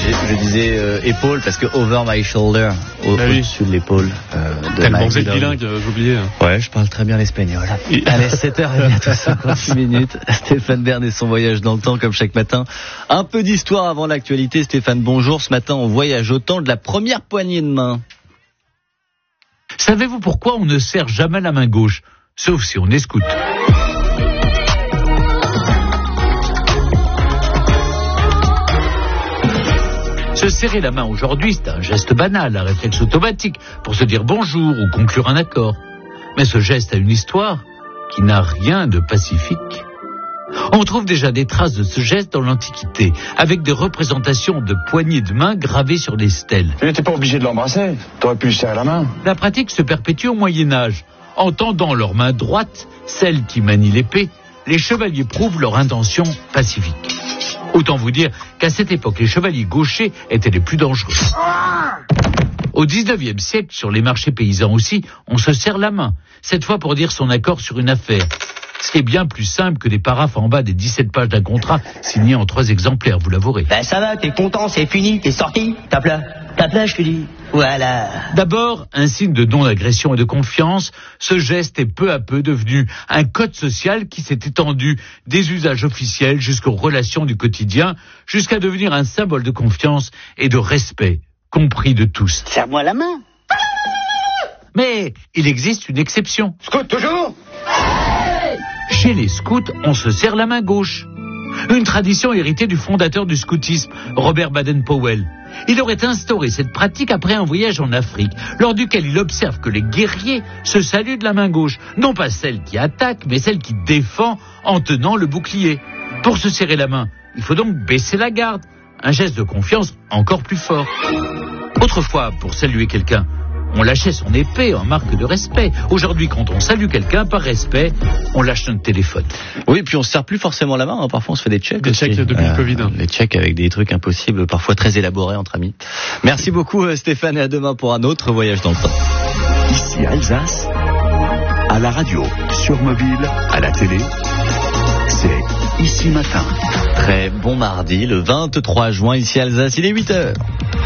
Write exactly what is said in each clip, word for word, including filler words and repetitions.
je, je disais euh, épaule parce que over my shoulder, au, ah oui. au-dessus de l'épaule. Euh, de Tellement vous êtes bilingue, euh, j'oubliais. Ouais, je parle très bien l'espagnol. Et... Allez, sept heures trente, cinquante-six minutes. Stéphane Bern et son voyage dans le temps, comme chaque matin. Un peu d'histoire avant l'actualité. Stéphane, bonjour. Ce matin, on voyage au temps de la première poignée de main. Savez-vous pourquoi on ne serre jamais la main gauche, sauf si on est scout? Se serrer la main aujourd'hui, c'est un geste banal, un réflexe automatique pour se dire bonjour ou conclure un accord. Mais ce geste a une histoire qui n'a rien de pacifique. On trouve déjà des traces de ce geste dans l'Antiquité, avec des représentations de poignées de main gravées sur des stèles. Tu n'étais pas obligé de l'embrasser, t'aurais pu lui serrer la main. La pratique se perpétue au Moyen-Âge. En tendant leur main droite, celle qui manie l'épée, les chevaliers prouvent leur intention pacifique. Autant vous dire qu'à cette époque, les chevaliers gauchers étaient les plus dangereux. Au dix-neuvième siècle, sur les marchés paysans aussi, on se serre la main, cette fois pour dire son accord sur une affaire. Ce qui est bien plus simple que des paraphes en bas des dix-sept pages d'un contrat signé en trois exemplaires, vous l'avouerez. Ben ça va, t'es content, c'est fini, t'es sorti, tape là, tape là, je te dis. Voilà. D'abord, un signe de non-agression et de confiance, ce geste est peu à peu devenu un code social qui s'est étendu des usages officiels jusqu'aux relations du quotidien, jusqu'à devenir un symbole de confiance et de respect, compris de tous. Serre-moi la main. Mais il existe une exception. Scout toujours. Chez les scouts, on se serre la main gauche. Une tradition héritée du fondateur du scoutisme, Robert Baden-Powell. Il aurait instauré cette pratique après un voyage en Afrique, lors duquel il observe que les guerriers se saluent de la main gauche, non pas celle qui attaque, mais celle qui défend en tenant le bouclier. Pour se serrer la main, il faut donc baisser la garde, un geste de confiance encore plus fort. Autrefois, pour saluer quelqu'un, on lâchait son épée en marque de respect. Aujourd'hui, quand on salue quelqu'un par respect, on lâche notre téléphone. Oui, puis on se serre plus forcément la main. Hein. Parfois, on se fait des checks. Des checks depuis euh, le Covid. Hein. Les checks avec des trucs impossibles, parfois très élaborés entre amis. Merci beaucoup, Stéphane, et à demain pour un autre voyage dans le temps. Ici Alsace, à la radio, sur mobile, à la télé, c'est Ici Matin. Très bon mardi, le vingt-trois juin, ici Alsace, il est huit heures.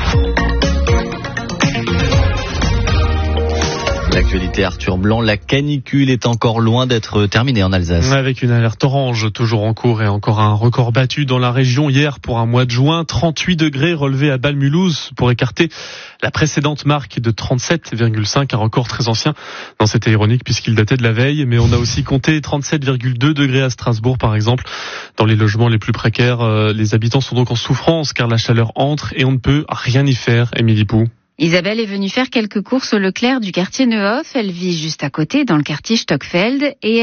L'actualité Arthur Blanc, la canicule est encore loin d'être terminée en Alsace. Avec une alerte orange toujours en cours et encore un record battu dans la région hier pour un mois de juin. trente-huit degrés relevés à Bâle-Mulhouse pour écarter la précédente marque de trente-sept virgule cinq, un record très ancien. Non, c'était ironique puisqu'il datait de la veille, mais on a aussi compté trente-sept virgule deux degrés à Strasbourg par exemple. Dans les logements les plus précaires, euh, les habitants sont donc en souffrance car la chaleur entre et on ne peut rien y faire. Émilie Pou. Isabelle est venue faire quelques courses au Leclerc du quartier Neuhoff. Elle vit juste à côté, dans le quartier Stockfeld, et